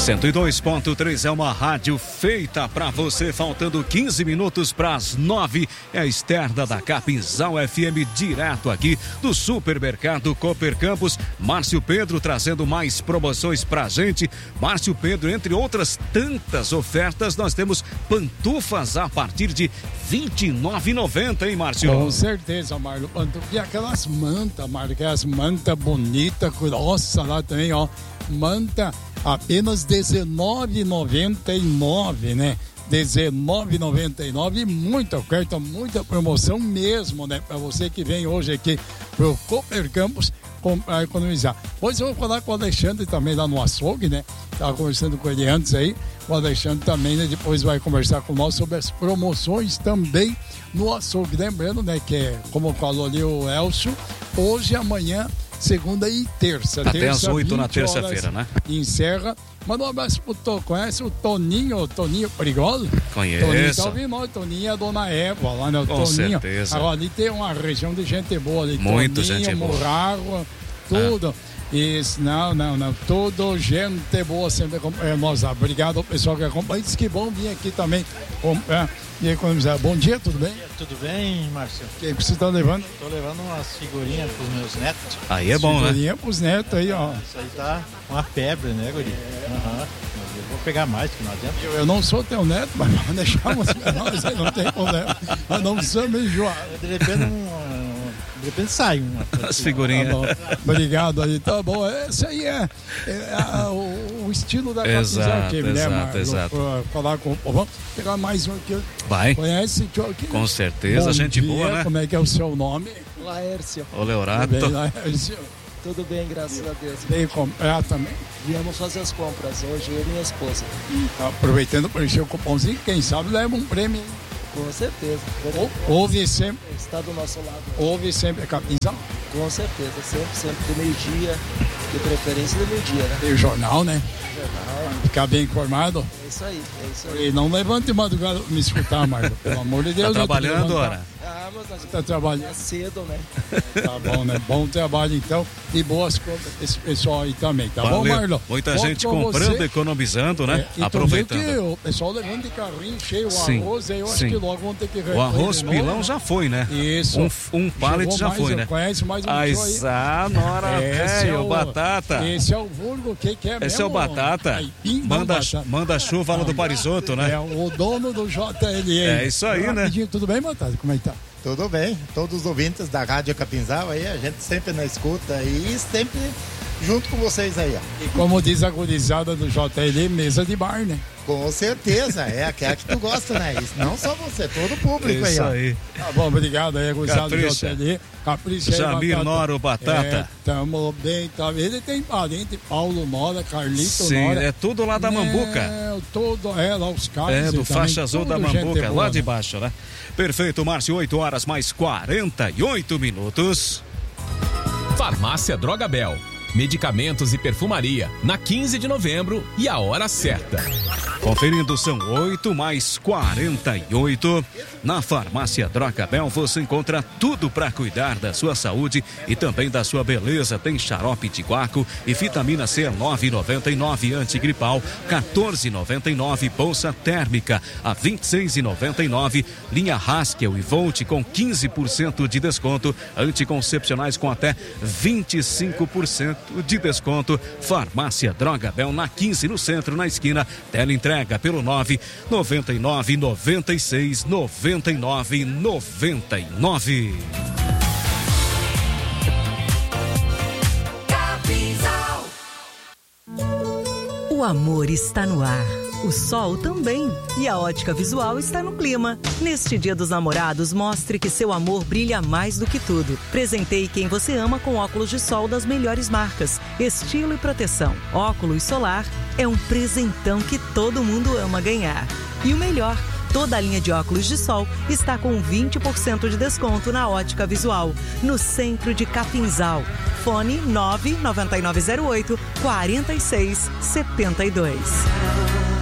102.3 é uma rádio feita para você, faltando 15 minutos para as 9. É a externa da Capinzal FM, direto aqui do Supermercado Cooper Campos. Márcio Pedro trazendo mais promoções pra gente. Márcio Pedro, entre outras tantas ofertas, nós temos pantufas a partir de R$ 29,90, hein, Márcio? Com certeza, Marlon. E aquelas mantas, Marlon, aquelas mantas bonitas, grossa lá também, ó. Manta apenas R$19,99, né? R$19,99, muita oferta, muita promoção mesmo, né? Para você que vem hoje aqui pro Cooper Campos comprar, economizar. Hoje eu vou falar com o Alexandre também lá no açougue, né? Tava conversando com ele antes aí. O Alexandre também, né? Depois vai conversar com nós sobre as promoções também no açougue. Lembrando, né? Que é, como falou ali o Elcio, hoje, amanhã, segunda e terça. Até às 8 na terça-feira, né? Encerra. Manda um abraço pro conhece o Toninho Perigoli? Conheço. Toninho tá ouvindo nós, Toninho é a dona Eva lá, né? O Com Toninho. certeza. Agora, ali tem uma região de gente boa ali. Muito Toninho, gente boa. Murrago, tudo. Isso, não. Tudo gente boa sempre acompanha nós. Obrigado ao pessoal que acompanha. Diz que bom vir aqui também comprar e economizar. Bom dia, tudo bem? Tudo bem, Márcio? O que você tá levando? Tô levando umas figurinhas pros meus netos. Aí é bom, né? Figurinha pros netos aí, ó. Isso aí tá uma febre, né, guri? Aham. Eu vou pegar mais que não adianta. Eu não sou teu neto, mas vamos deixar você nós aí, não tem problema. Mas não precisa me enjoar. De repente sai uma. As figurinhas. Tá, obrigado aí, tá bom. Esse aí é o estilo da Capinzal aqui, né, Marlon? Exato. Falar com. Vamos pegar mais um aqui. Vai. Conhece aqui? Com certeza, Bom gente dia, boa, né? Como é que é o seu nome? Laércio. Ô, Leorato. Tudo bem, Laércio? Tudo bem, graças a Deus. Veio comprar também? Viemos fazer as compras hoje, eu e minha esposa. Tá aproveitando para encher o cupomzinho, quem sabe leva um prêmio. Com certeza. Ouve sempre. Está do nosso lado. Ouve sempre a Capinzal. Com certeza, sempre de meio-dia, de preferência de meio-dia, né? Tem o jornal, né? Jornal. Ficar bem informado. É isso aí. E não levante de madrugada pra me escutar, Marlon. Pelo amor de Deus. Tá trabalhando, ora? Mas nós Tá trabalhando. é cedo, né? Tá bom, né? Bom trabalho, então. E boas compras desse pessoal aí também. Tá bom, Marlon? Muita Volto gente com comprando, você. economizando, né? E Aproveitando. Que o pessoal levando de carrinho cheio o Sim, arroz, aí eu acho sim. que logo vão ter que O arroz de novo, pilão né? já foi, né? Isso. Um pallet Chegou já mais, foi, né? Conhece mais um show aí. Nora Esse velho, batata. Esse é o vulgo, que é mesmo? Esse é o Batata. Aipim, Manda chuva lá do Parisoto, né? É o dono do JLE. É isso aí, né? Tudo bem, Batata? Como é que tá? Tudo bem. Todos os ouvintes da Rádio Capinzal aí, a gente sempre na escuta e sempre junto com vocês aí, ó. E como diz a gurizada do JLE, mesa de bar, né? Com certeza, é aquela que tu gosta, né? Isso, não só você, todo o público aí, Isso ó. aí. Tá bom, obrigado aí, gurizada do Capricha. JLE. Capricha aí, Jamir Batata. Nora, o Batata. Tamo bem, tá? Ele tem parente, Paulo Nora, Carlito Sim, Nora. é tudo lá da Mambuca. Lá os caras. É, do também, faixa azul da tudo gente Mambuca, boa, lá de né? baixo, né? Perfeito, Márcio, 8 horas mais 48 minutos. Farmácia Droga Bel. Medicamentos e perfumaria, na 15 de novembro e a hora certa. Conferindo, são 8 mais 48. Na Farmácia Droga Bel você encontra tudo para cuidar da sua saúde e também da sua beleza. Tem xarope de guaco e vitamina C 9,99 antigripal, 14,99 bolsa térmica a 26,99. Linha Haskell e Volt com 15% de desconto, anticoncepcionais com até 25% de desconto. Farmácia Droga Bel na 15 no centro, na esquina. Teleentrega pelo 999 96 99 99. O amor está no ar. O sol também. E a Ótica Visual está no clima. Neste Dia dos Namorados, mostre que seu amor brilha mais do que tudo. Presenteie quem você ama com óculos de sol das melhores marcas. Estilo e proteção. Óculos solar é um presentão que todo mundo ama ganhar. E o melhor, toda a linha de óculos de sol está com 20% de desconto na Ótica Visual, no centro de Capinzal. Fone 99908 4672.